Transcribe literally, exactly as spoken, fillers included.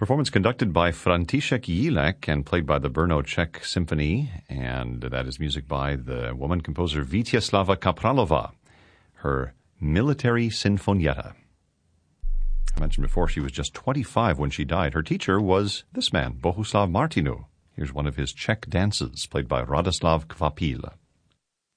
Performance conducted by František Jílek and played by the Brno Czech Symphony, and that is music by the woman composer Vítězslava Kapralova, her Military Sinfonietta. I mentioned before she was just twenty-five when she died. Her teacher was this man, Bohuslav Martinu. Here's one of his Czech dances, played by Radoslav Kvapil.